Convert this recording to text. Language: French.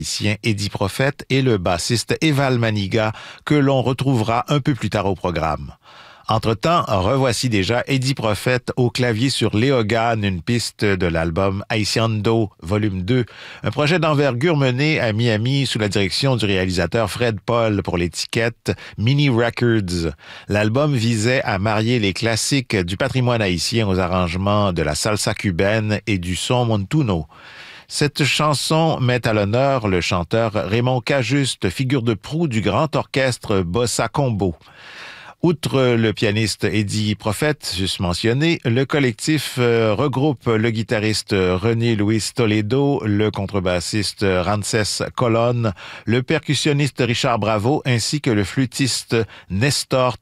Eddie Prophète et le bassiste Eval Maniga, que l'on retrouvera un peu plus tard au programme. Entre-temps, revoici déjà Eddie Prophète au clavier sur Léogane, une piste de l'album Haitiando, volume 2, un projet d'envergure mené à Miami sous la direction du réalisateur Fred Paul pour l'étiquette Mini Records. L'album visait à marier les classiques du patrimoine haïtien aux arrangements de la salsa cubaine et du son montuno. Cette chanson met à l'honneur le chanteur Raymond Cajuste, figure de proue du grand orchestre Bossa Combo. Outre le pianiste Eddie Prophète, juste mentionné, le collectif regroupe le guitariste René Luis Toledo, le contrebassiste Ramsès Colonne, le percussionniste Richard Bravo ainsi que le flûtiste Nestor